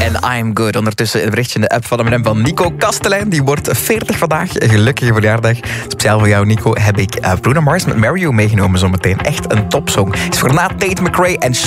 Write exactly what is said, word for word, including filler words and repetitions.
En I'm Good. Ondertussen een berichtje in de app van de van Nico Kastelein. Die wordt veertig vandaag. Gelukkige verjaardag. Speciaal voor jou, Nico, heb ik Bruno Mars met Marry You meegenomen zometeen. Echt een topsong. Is voor na Tate McRae en